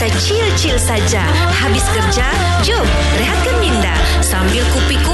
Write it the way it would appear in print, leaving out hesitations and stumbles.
kita chill-chill saja. Habis kerja, jom rehatkan minda sambil kupi-kupi